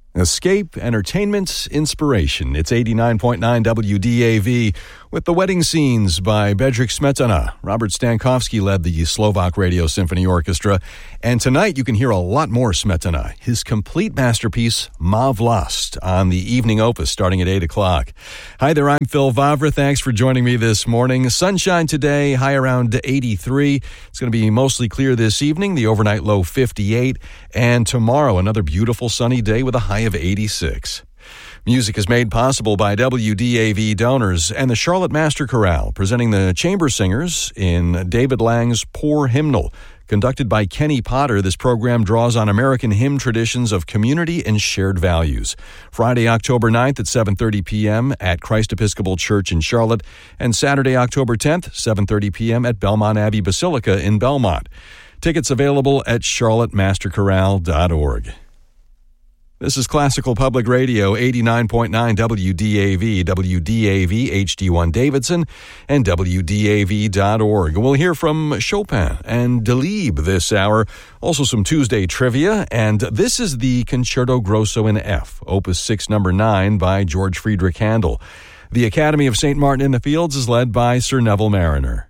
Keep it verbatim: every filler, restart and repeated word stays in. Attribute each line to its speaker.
Speaker 1: Escape, entertainment, inspiration. It's eighty-nine point nine W D A V with the wedding scenes by Bedřich Smetana. Robert Stankovsky led the Slovak Radio Symphony Orchestra. And tonight you can hear a lot more Smetana, his complete masterpiece, Má Vlast, on the evening opus starting at eight o'clock. Hi there, I'm Phil Vavra. Thanks for joining me this morning. Sunshine today, high around eighty-three. It's going to be mostly clear this evening, the overnight low fifty-eight. And tomorrow, another beautiful sunny day with a high of eighty-six. Music is made possible by W D A V donors and the Charlotte Master Chorale, presenting the chamber singers in David Lang's Poor Hymnal. Conducted by Kenny Potter, this program draws on American hymn traditions of community and shared values. Friday, October ninth at seven thirty p.m. at Christ Episcopal Church in Charlotte, and Saturday, October tenth, seven thirty p.m. at Belmont Abbey Basilica in Belmont. Tickets available at charlotte master chorale dot org. This is Classical Public Radio, eighty-nine point nine W D A V, W D A V H D one Davidson, and W D A V dot org. We'll hear from Chopin and Delibes this hour, also some Tuesday trivia, and this is the Concerto Grosso in F, Opus six, number nine by George Friedrich Handel. The Academy of Saint Martin in the Fields is led by Sir Neville Mariner.